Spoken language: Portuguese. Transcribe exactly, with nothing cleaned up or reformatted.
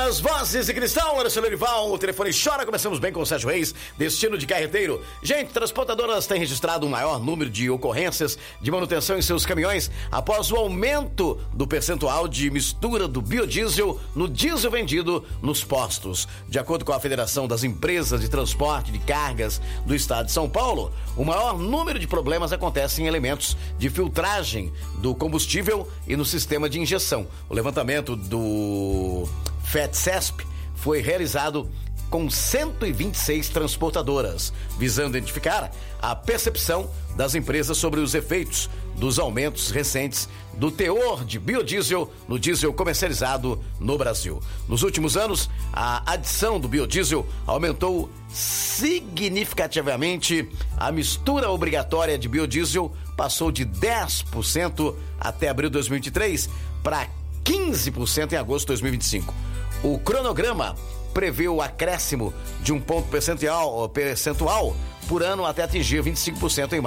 Nas vozes de Cristal, Anderson Lorival, o telefone chora. Começamos bem com o Sérgio Reis, destino de carreteiro. Gente, transportadoras têm registrado um maior número de ocorrências de manutenção em seus caminhões após o aumento do percentual de mistura do biodiesel no diesel vendido nos postos. De acordo com a Federação das Empresas de Transporte de Cargas do Estado de São Paulo, o maior número de problemas acontece em elementos de filtragem do combustível e no sistema de injeção. O levantamento do FETSESP foi realizado com cento e vinte e seis transportadoras, visando identificar a percepção das empresas sobre os efeitos dos aumentos recentes do teor de biodiesel no diesel comercializado no Brasil. Nos últimos anos, a adição do biodiesel aumentou significativamente. A mistura obrigatória de biodiesel passou de dez por cento até abril de dois mil e vinte e três para quinze por cento em agosto de dois mil e vinte e cinco. O cronograma prevê o acréscimo de um ponto percentual, percentual por ano até atingir vinte e cinco por cento em